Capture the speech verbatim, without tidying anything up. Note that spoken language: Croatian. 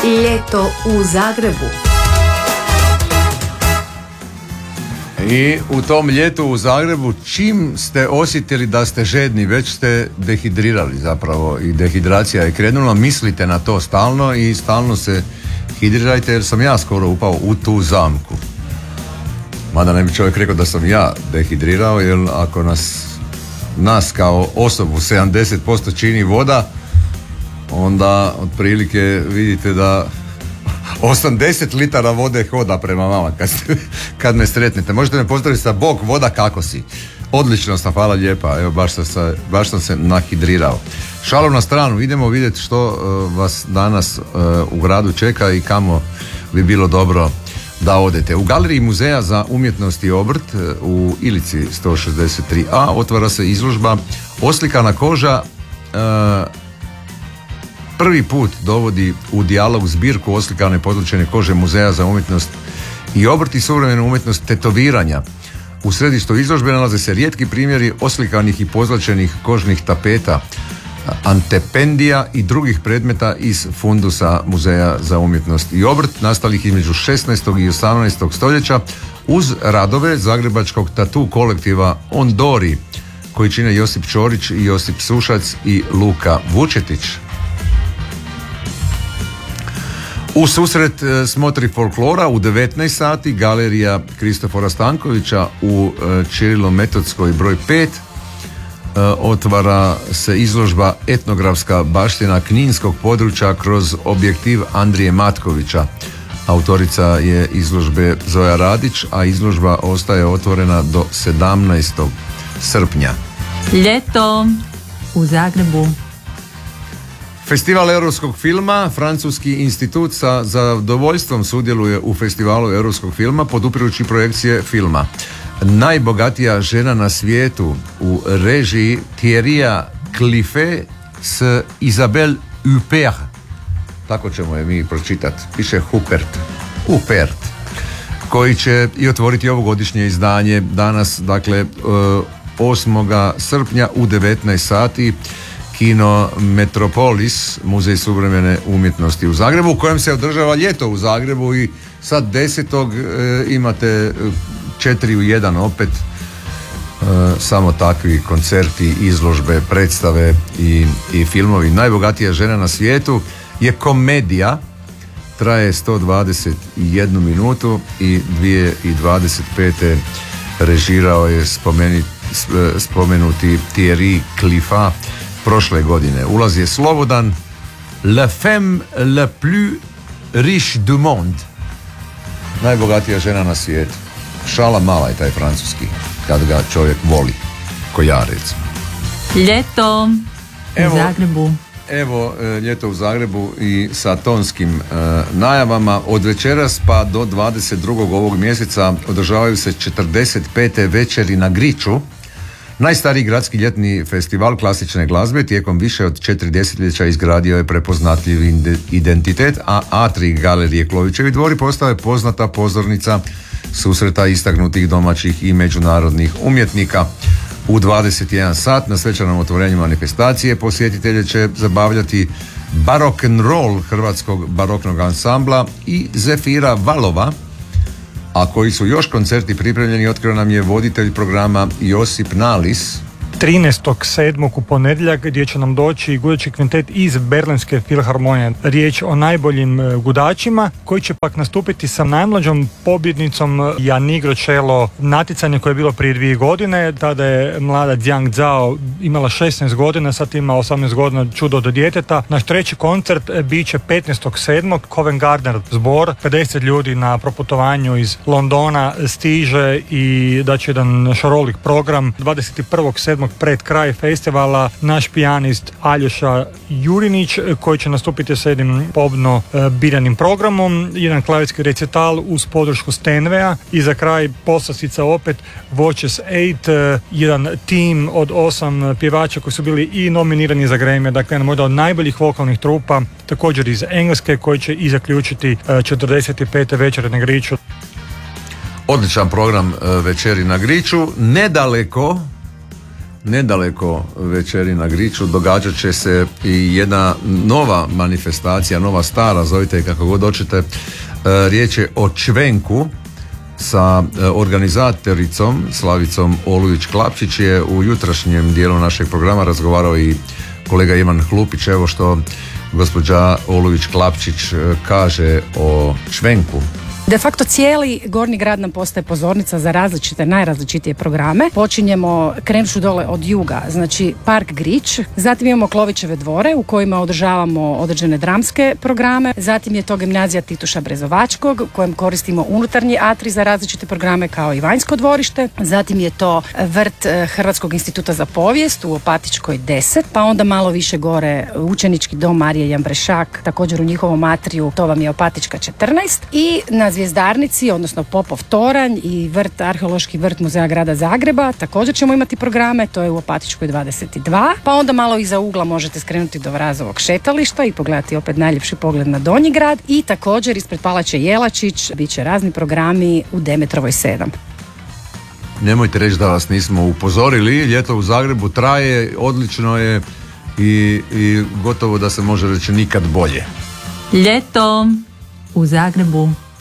Ljeto u Zagrebu. I u tom ljetu u Zagrebu, čim ste osjetili da ste žedni, već ste dehidrirali zapravo i dehidracija je krenula, mislite na to stalno i stalno se hidrirajte, jer sam ja skoro upao u tu zamku. Mada ne bi čovjek rekao da sam ja dehidrirao, jer ako nas, nas kao osobu sedamdeset posto čini voda, onda otprilike vidite da osamdeset litara vode hoda prema vama kad, ste, kad me sretnete. Možete me pozdraviti sa Bog, voda, kako si? Odlično sam, hvala lijepa. Evo, baš sam se, baš sam se nahidrirao. Šalu na stranu, idemo vidjeti što uh, vas danas uh, u gradu čeka i kamo bi bilo dobro da odete. U Galeriji Muzeja za umjetnost i obrt uh, u Ilici sto šezdeset tri a otvara se izložba Oslikana koža. Uh, prvi put dovodi u dijalog zbirku oslikane potlačene kože Muzeja za umjetnost i obrt i suvremenu umjetnost tetoviranja. U središtu izložbe nalaze se rijetki primjeri oslikanih i pozlačenih kožnih tapeta, antependija i drugih predmeta iz fundusa Muzeja za umjetnost i obrt, nastalih između šesnaestog i osamnaestog stoljeća, uz radove zagrebačkog tatu kolektiva Ondori, koji čine Josip Ćorić i Josip Sušac i Luka Vučetić. U susret smotri folklora u devetnaest sati Galerija Kristofora Stankovića u Ćirilo-Metodskoj broj pet otvara se izložba Etnografska baština kninskog područja kroz objektiv Andrije Matkovića. Autorica je izložbe Zoja Radić, a izložba ostaje otvorena do sedamnaestog srpnja. Ljeto u Zagrebu. Festival europskog filma, Francuski institut sa zadovoljstvom sudjeluje u festivalu europskog filma podupirući projekcije filma. Najbogatija žena na svijetu u režiji Thierrya Cliffet s Isabelle Huppert. Tako ćemo je mi pročitati. Piše Huppert. Huppert. Koji će i otvoriti ovogodišnje izdanje danas, dakle osmog srpnja u devetnaest sati. Kino Metropolis, Muzej suvremene umjetnosti u Zagrebu, u kojem se održava ljeto u Zagrebu i sad desetog e, imate četiri u jedan opet, e, samo takvi koncerti, izložbe, predstave i, i filmovi. Najbogatija žena na svijetu je komedija, traje sto dvadeset jednu minutu i dvije i dvadeset pete režirao je spomeni, spomenuti Thierry Cliffet prošle godine. Ulaz je slobodan. La femme la plus riche du monde. Najbogatija žena na svijetu. Šala mala je taj francuski, kad ga čovjek voli. Ko ja, recimo. Ljeto evo, u Zagrebu. Evo, ljeto u Zagrebu i sa tonskim uh, najavama. Od večeras pa do dvadeset drugog ovog mjeseca održavaju se četrdeset pete večeri na Griču, najstariji gradski ljetni festival klasične glazbe. Tijekom više od četiri desetljeća izgradio je prepoznatljiv identitet, a atrij Galerije Klovićevi dvori postao je poznata pozornica susreta istaknutih domaćih i međunarodnih umjetnika. U dvadeset jedan sat na svečanom otvorenju manifestacije posjetitelje će zabavljati Barok and Roll hrvatskog baroknog ansambla i Zefira Valova, a koji su još koncerti pripremljeni, otkrio nam je voditelj programa Josip Nalis. trinaestog sedmog u ponedjeljak, gdje će nam doći gudački kvintet iz Berlinske filharmonije. Riječ o najboljim gudačima, koji će pak nastupiti sa najmlađom pobjednicom Janigro Cello, natjecanje koje je bilo prije dvije godine. Tada je mlada Jiang Zhao imala šesnaest godina, sad ima osamnaest godina, čudo do djeteta. Naš treći koncert bit će petnaestog sedmog Covent Garden zbor. pedeset ljudi na proputovanju iz Londona stiže i daće jedan šarolik program. dvadeset prvog sedmog pred kraj festivala naš pijanist Aljoša Jurinić, koji će nastupiti s jednim pobno e, biranim programom, jedan klavirski recital uz podršku Stenveja i za kraj poslastica opet Voices osam, e, jedan tim od osam pjevača koji su bili i nominirani za Grammy, dakle možda od najboljih vokalnih trupa, također iz Engleske, koji će i zaključiti e, četrdeset pete večere na Griču. Odličan program e, večeri na Griču, nedaleko nedaleko večeri na Griču događat će se i jedna nova manifestacija, nova stara, zovite je kako god hoćete. E, riječ je o čvenku sa e, organizatoricom Slavicom Olujić-Klapčić. Je u jutrašnjem dijelu našeg programa razgovarao i kolega Ivan Hlupić. Evo što gospođa Olujić-Klapčić e, kaže o čvenku. De facto cijeli Gornji grad nam postaje pozornica za različite, najrazličitije programe. Počinjemo, krenuvši dole od juga, znači Park Grič, zatim imamo Klovićeve dvore u kojima održavamo određene dramske programe, zatim je to gimnazija Tituša Brezovačkog u kojem koristimo unutarnji atri za različite programe kao i vanjsko dvorište, zatim je to vrt Hrvatskog instituta za povijest u Opatičkoj deset, pa onda malo više gore učenički dom Marije Jambrešak, također u njihovom atriju, to vam je Opatička četrnaest, i na Zvjezdarnici, odnosno Popov toranj i vrt, arheološki vrt Muzeja grada Zagreba, također ćemo imati programe, to je u Opatičkoj dvadeset dva, pa onda malo iza ugla možete skrenuti do Vrazovog šetališta i pogledati opet najljepši pogled na Donji grad, i također ispred Palače Jelačić bit će razni programi u Demetrovoj sedam. Nemojte reći da vas nismo upozorili, ljeto u Zagrebu traje, odlično je i, i gotovo da se može reći nikad bolje. Ljeto u Zagrebu.